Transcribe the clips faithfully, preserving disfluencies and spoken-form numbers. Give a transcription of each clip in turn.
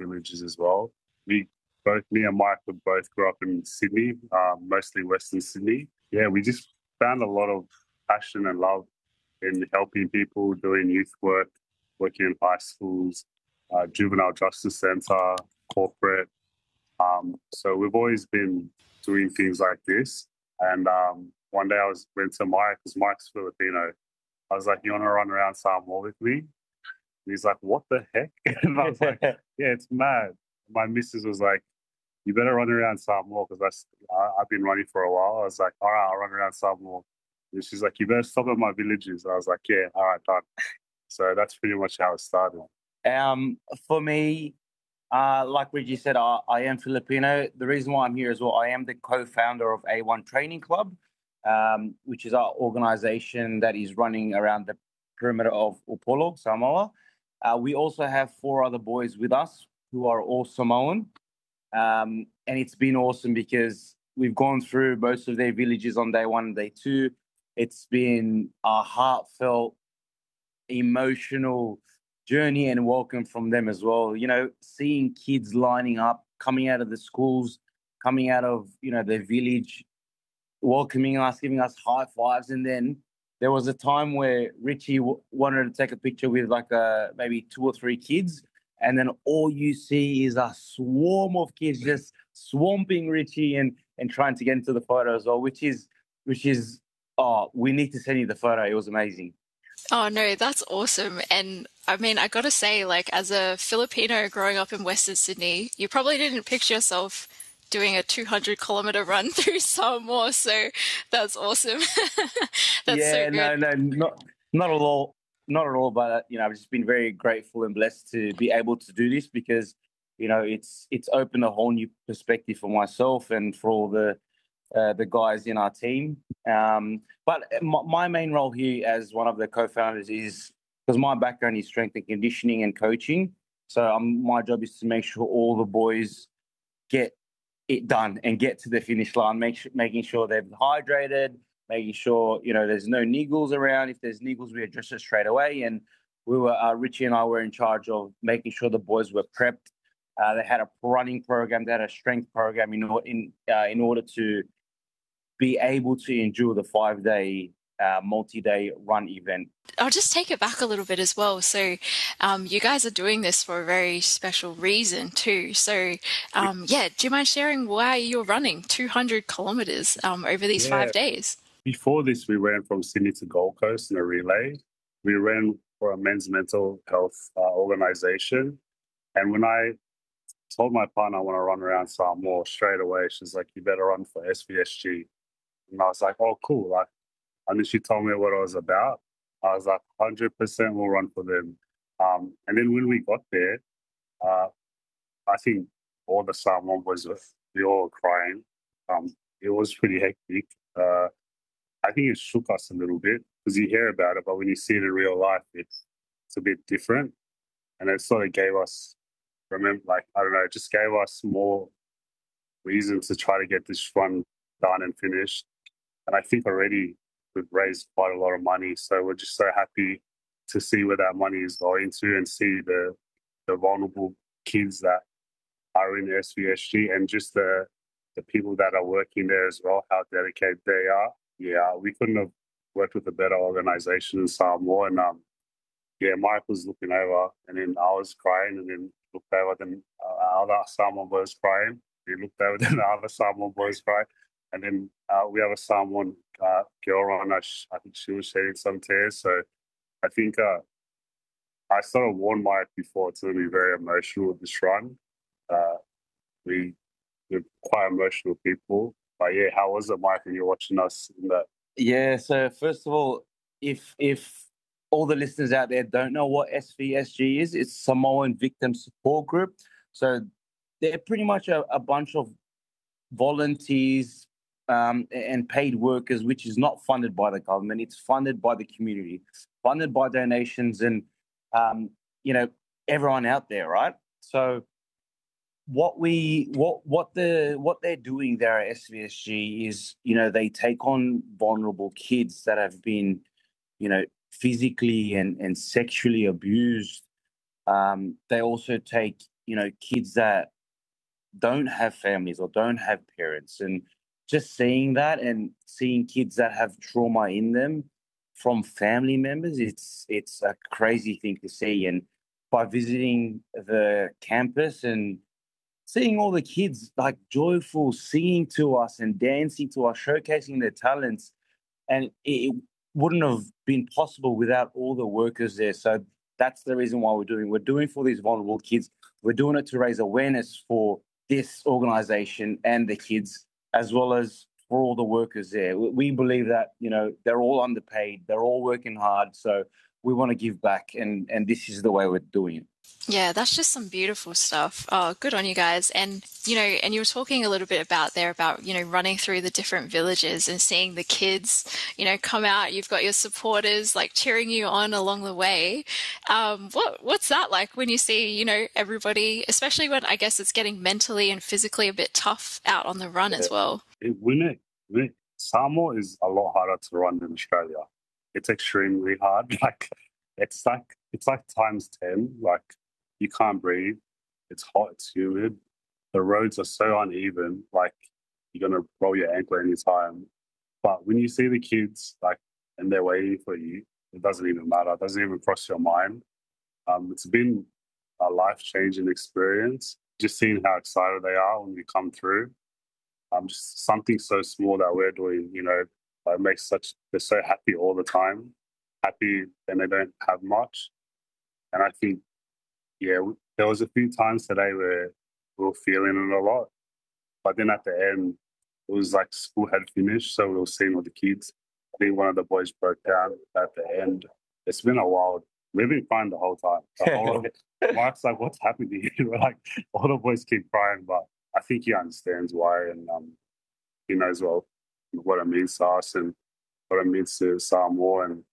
villages as well. We both, me and Michael, both grew up in Sydney, um, mostly Western Sydney. Yeah, we just found a lot of passion and love in helping people, doing youth work, working in high schools, uh, juvenile justice centre, corporate. Um, so we've always been doing things like this. And um, one day I was went to Mike, because Mike's Filipino. I was like, "You want to run around Samoa with me?" And he's like, "What the heck?" And I was like, "Yeah, it's mad." My missus was like, "You better run around Samoa," because I've been running for a while. I was like, "All right, I'll run around Samoa." And she's like, "You better stop at my villages." I was like, "Yeah, all right, done." So that's pretty much how it started. Um, for me, uh, like Reggie said, I, I am Filipino. The reason why I'm here as well, I am the co-founder of A one Training Club, um, which is our organization that is running around the perimeter of Upolu, Samoa. Uh, we also have four other boys with us who are all Samoan. Um, and it's been awesome because we've gone through most of their villages on day one and day two. It's been a heartfelt, emotional journey and welcome from them as well. You know, seeing kids lining up, coming out of the schools, coming out of, you know, their village, welcoming us, giving us high fives. And then there was a time where Richie w- wanted to take a picture with like uh, maybe two or three kids. And then all you see is a swarm of kids just swamping Richie and, and trying to get into the photo as well, which is, which is, oh, we need to send you the photo. It was amazing. Oh no, that's awesome. And I mean, I gotta say, like, as a Filipino growing up in Western Sydney, you probably didn't picture yourself doing a two hundred kilometer run through Samoa. So that's awesome. That's yeah, so good. no, no, not not at all, not at all. But uh, you know, I've just been very grateful and blessed to be able to do this because you know it's it's opened a whole new perspective for myself and for all the uh, the guys in our team. Um, but my, my main role here as one of the co-founders is because my background is strength and conditioning and coaching. So um, my job is to make sure all the boys get it done and get to the finish line, make sure, making sure they're hydrated, making sure, you know, there's no niggles around. If there's niggles, we address it straight away. And we were, uh, Richie and I were in charge of making sure the boys were prepped. Uh, they had a running program, they had a strength program in, in, uh, in order to be able to endure the five-day uh, multi-day run event. I'll just take it back a little bit as well. So um, you guys are doing this for a very special reason too. So um, yeah, do you mind sharing why you're running two hundred kilometers um, over these yeah. five days? Before this, we ran from Sydney to Gold Coast in a relay. We ran for a men's mental health uh, organization. And when I told my partner I want to run around Samoa, straight away, she's like, "You better run for S V S G." And I was like, "Oh, cool." Like, and then she told me what it was about. I was like, one hundred percent we'll run for them. Um, and then when we got there, uh, I think all the Samoan boys, we all were crying. Um, it was pretty hectic. Uh, I think it shook us a little bit because you hear about it, but when you see it in real life, it's, it's a bit different. And it sort of gave us, remember, like, I don't know, it just gave us more reason to try to get this run done and finished. And I think already we've raised quite a lot of money. So we're just so happy to see where that money is going to and see the the vulnerable kids that are in the S V S G and just the the people that are working there as well, how dedicated they are. Yeah, we couldn't have worked with a better organization in Samoa. And um, yeah, Mike was looking over and then I was crying and then looked over, then uh, other Samoan boys crying. He looked over, then the other Samoan boys crying. And then uh, we have a Samoan uh, girl on us. I think she was shedding some tears. So I think uh, I sort of warned Mike before it's going to be very emotional with this run. Uh, we, we're quite emotional people. But yeah, how was it, Mike, when you're watching us in that? Yeah, so first of all, if if all the listeners out there don't know what S V S G is, it's Samoan Victim Support Group. So they're pretty much a, a bunch of volunteers um, and paid workers, which is not funded by the government. It's funded by the community, funded by donations and, um, you know, everyone out there, right? So what we what what the what they're doing there at S V S G is, you know, they take on vulnerable kids that have been, you know, physically and, and sexually abused. Um, they also take you know, kids that don't have families or don't have parents, and just seeing that and seeing kids that have trauma in them from family members, it's it's a crazy thing to see. And by visiting the campus and seeing all the kids like joyful, singing to us and dancing to us, showcasing their talents, and it wouldn't have been possible without all the workers there. So that's the reason why we're doing. We're doing for these vulnerable kids. We're doing it to raise awareness for this organization and the kids, as well as for all the workers there. We believe that, you know, they're all underpaid, they're all working hard, so we want to give back, and and this is the way we're doing it. Yeah, that's just some beautiful stuff. Oh, good on you guys. And, you know, and you were talking a little bit about there about, you know, running through the different villages and seeing the kids, you know, come out. You've got your supporters like cheering you on along the way. Um, what what's that like when you see, you know, everybody, especially when I guess it's getting mentally and physically a bit tough out on the run Yeah. as well? It, when it, when it, Samoa is a lot harder to run than Australia. It's extremely hard. Like it's like it's like times ten. Like you can't breathe. It's hot. It's humid. The roads are so uneven. Like you're gonna roll your ankle anytime. But when you see the kids like and they're waiting for you, it doesn't even matter. It doesn't even cross your mind. Um, it's been a life changing experience. Just seeing how excited they are when we come through. Um, just something so small that we're doing, you know, like makes such, they're so happy all the time, happy and they don't have much. And I think, yeah, there was a few times today where we were feeling it a lot, but then at the end, it was like school had finished, so we were seeing all the kids. I think one of the boys broke down at the end. It's been a while. We've been crying the whole time. The whole of it. Mark's like, what's happening? We're like, all the boys keep crying, but I think he understands why, and um, he knows well what it means to us and what it means to Samoa. And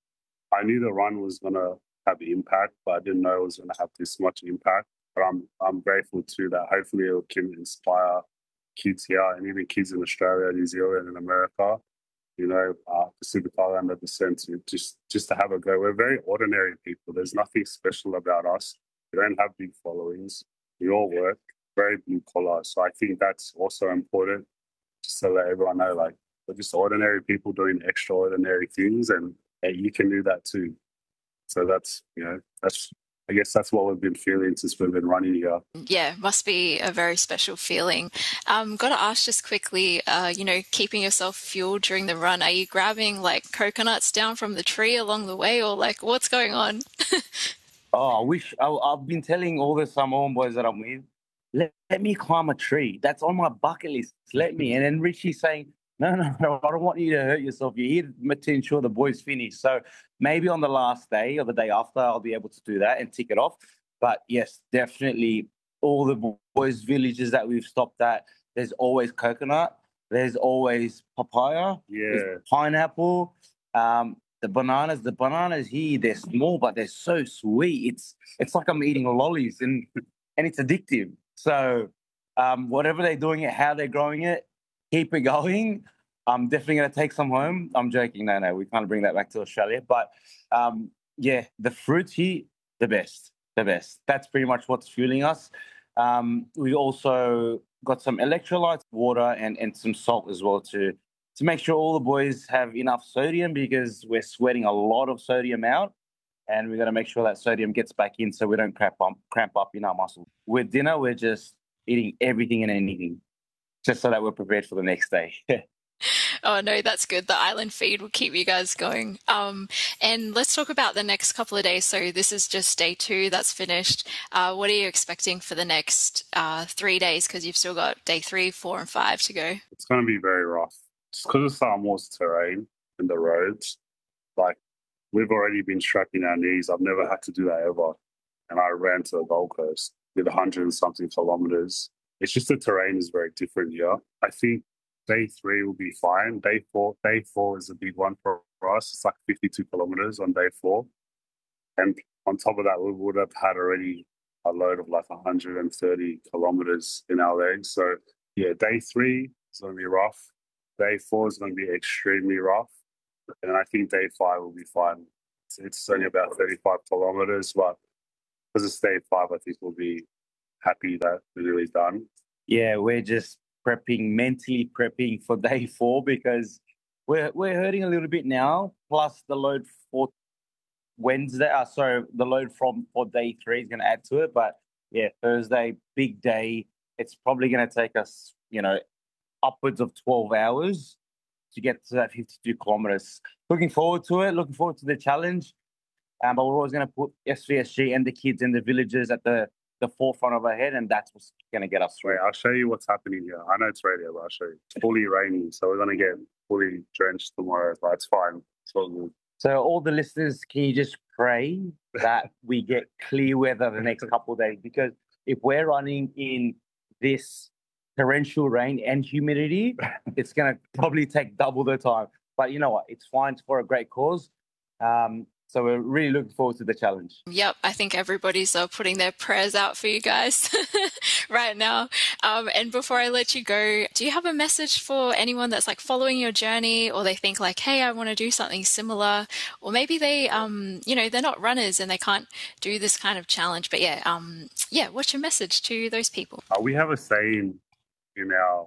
I knew the run was going to have impact, but I didn't know it was going to have this much impact. But I'm I'm grateful too that hopefully it can inspire kids here and even kids in Australia, New Zealand, and America. You know, uh, Pacific Islander descent to just just to have a go. We're very ordinary people. There's nothing special about us. We don't have big followings. We all work very blue collar. So I think that's also important, just to let everyone know, like we're just ordinary people doing extraordinary things, and, and you can do that too. So that's, you know, that's, I guess that's what we've been feeling since we've been running here. Yeah, must be a very special feeling. Um, got to ask just quickly, uh, you know, keeping yourself fueled during the run, are you grabbing like coconuts down from the tree along the way, or like what's going on? Oh, I wish I, I've been telling all the Samoan boys that I'm with, let, let me climb a tree. That's on my bucket list. Let me. And then Richie's saying, no, no, no, I don't want you to hurt yourself. You're here to ensure the boys finish. So maybe on the last day or the day after, I'll be able to do that and tick it off. But yes, definitely all the boys' villages that we've stopped at, there's always coconut. There's always papaya. Yeah. There's pineapple. Um, the bananas, the bananas here, they're small, but they're so sweet. It's it's like I'm eating lollies, and and it's addictive. So um, whatever they're doing it, how they're growing it, keep it going. I'm definitely going to take some home. I'm joking. No, no, we can't bring that back to Australia. But um, yeah, the fruit here, the best, the best. That's pretty much what's fueling us. Um, we also got some electrolytes, water, and, and some salt as well to to make sure all the boys have enough sodium, because we're sweating a lot of sodium out, and we're going to make sure that sodium gets back in so we don't cramp up, cramp up in our muscles. With dinner, we're just eating everything and anything, just so that we're prepared for the next day. Oh no, that's good. The island feed will keep you guys going. Um, and let's talk about the next couple of days. So this is just day two, that's finished. Uh, what are you expecting for the next uh, three days? Because you've still got day three, four, and five to go. It's going to be very rough. Just because of Samoa's terrain and the roads, like we've already been strapping our knees. I've never had to do that ever. And I ran to the Gold Coast, did a hundred and something kilometers. It's just the terrain is very different here. I think day three will be fine. Day four, day four is a big one for us. It's like fifty-two kilometers on day four. And on top of that, we would have had already a load of like one hundred thirty kilometers in our legs. So yeah, day three is going to be rough. Day four is going to be extremely rough. And I think day five will be fine. It's, it's only about thirty-five kilometers, but because it's day five, I think we'll be happy that we're really done. Yeah, we're just prepping, mentally prepping for day four because we're we're hurting a little bit now. Plus the load for Wednesday, uh, sorry, the load from for day three is going to add to it. But yeah, Thursday, big day. It's probably going to take us, you know, upwards of twelve hours to get to that fifty-two kilometers. Looking forward to it. Looking forward to the challenge. Um, but we're always going to put S V S G and the kids in the villages at the the forefront of our head, and that's what's going to get us through. Wait, I'll show you what's happening here. I know it's radio, but I'll show you. It's fully raining, so we're going to get fully drenched tomorrow, but it's fine. It's all good. So all the listeners, can you just pray that we get clear weather the next couple of days? Because if we're running in this torrential rain and humidity, it's going to probably take double the time. But you know what? It's fine. It's for a great cause. Um, So we're really looking forward to the challenge. Yep, I think everybody's uh, putting their prayers out for you guys right now. Um, and before I let you go, do you have a message for anyone that's like following your journey, or they think like, hey, I want to do something similar, or maybe they, um, you know, they're not runners and they can't do this kind of challenge. But yeah, um, yeah, what's your message to those people? Uh, we have a saying in our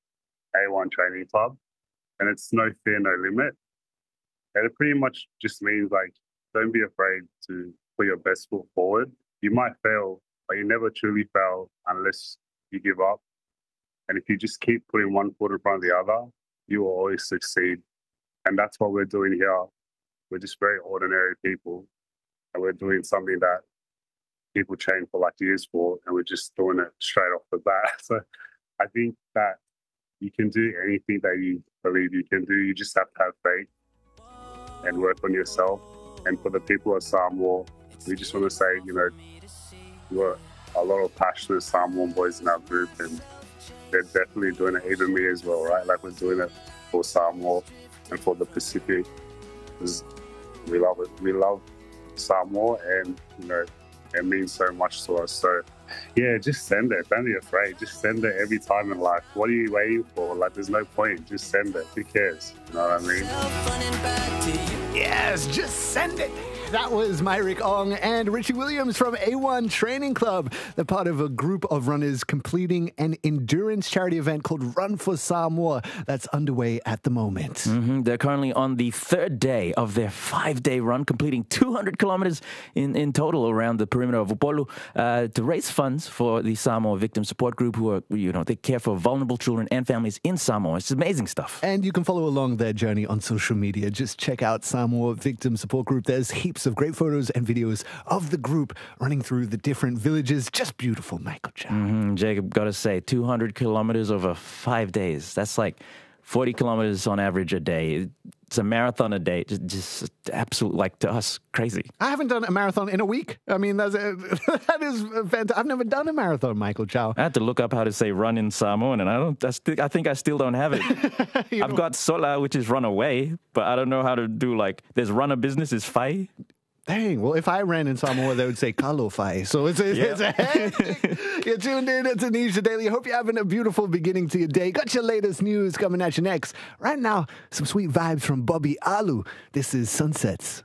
A one training club, and it's no fear, no limit. And it pretty much just means like, don't be afraid to put your best foot forward. You might fail, but you never truly fail unless you give up. And if you just keep putting one foot in front of the other, you will always succeed. And that's what we're doing here. We're just very ordinary people. And we're doing something that people train for like years for, and we're just doing it straight off the bat. So I think that you can do anything that you believe you can do. You just have to have faith and work on yourself. And for the people of Samoa, we just want to say, you know, we're a lot of passionate Samoan boys in our group, and they're definitely doing it, even me as well, right? Like, we're doing it for Samoa and for the Pacific, because we love it. We love Samoa, and, you know, it means so much to us. So, yeah, just send it. Don't be afraid. Just send it every time in life. What are you waiting for? Like, there's no point. Just send it. Who cares? You know what I mean? Yes, just send it. That was Myrick Ong and Richie Williams from A one Training Club. They're part of a group of runners completing an endurance charity event called Run for Samoa that's underway at the moment. Mm-hmm. They're currently on the third day of their five-day run, completing two hundred kilometers in, in total around the perimeter of Upolu uh, to raise funds for the Samoa Victim Support Group, who are, you know, they care for vulnerable children and families in Samoa. It's amazing stuff. And you can follow along their journey on social media. Just check out Samoa Victim Support Group. There's heaps of great photos and videos of the group running through the different villages. Just beautiful, Michael Chow. Mm-hmm. Jacob, gotta say, two hundred kilometers over five days. That's like forty kilometers on average a day. It's a marathon a day. Just, just absolute, like, to us, crazy. I haven't done a marathon in a week. I mean, that's a, that is fantastic. I've never done a marathon, Michael Chow. I had to look up how to say run in Samoan, and I don't. I, st- I think I still don't have it. I've know. got sola, which is run away, but I don't know how to do, like, there's run a business is fai. Dang, well, if I ran in Samoa, they would say kalofai. So it's a, yeah. it's a hectic. You're tuned in to Tanisha Daily. Hope you're having a beautiful beginning to your day. Got your latest news coming at you next. Right now, some sweet vibes from Bobby Alu. This is Sunsets.